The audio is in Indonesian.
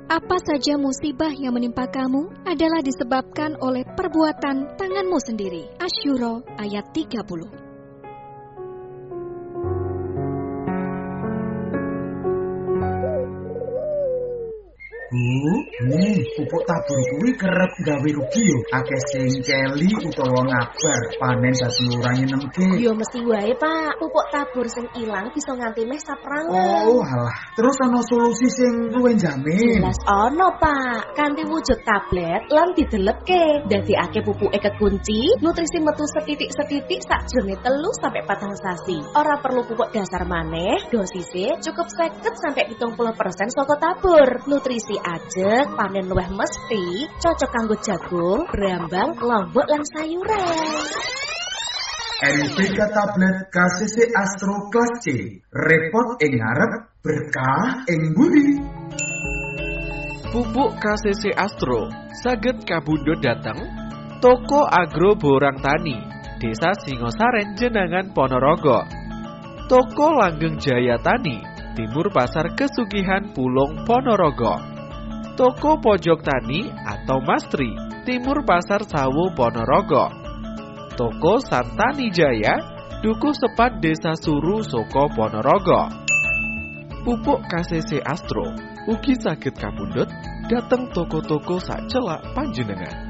Apa saja musibah yang menimpa kamu adalah disebabkan oleh perbuatan tanganmu sendiri. Asyura ayat 30. Pupuk tabur kuwi kerep gawe rugi yo. Akeh sing celi utawa ngabar panen dadi ora nyenengke. Yo mesti wae, Pak. Pupuk tabur sing ilang bisa nganti meh saprangan. Oh, halah. Terus ana solusi sing luwih jamin. Jelas ono, Pak. Kanthi wujud tablet lan didelepke. Dadekake pupuke kekunci, nutrisi metu setitik-setitik sakjroning 3 sampai 4 sasi. Ora perlu pupuk dasar maneh, dosise cukup 50 sampai 70% saka tabur. Nutrisi ajeg, panen luwih mesti, cocok kanggo jagung, brambang, lombok lan sayuran. NPK tablet KCC Astro Kelas C. Repot ing ngarep, berkah ing budi. Pupuk KCC Astro saged kabundut dateng Toko Agro Borang Tani, Desa Singosaren, Jenangan, Ponorogo. Toko Langgeng Jaya Tani, Timur Pasar Kesugihan Pulung, Ponorogo. Toko Pojok Tani atau Mastri, Timur Pasar Sawu, Ponorogo. Toko Santani Jaya, Duku Sepat Desa Suru, Soko, Ponorogo. Pupuk KCC Astro ugi saged kapundhut dhateng toko-toko sacelak panjenengan.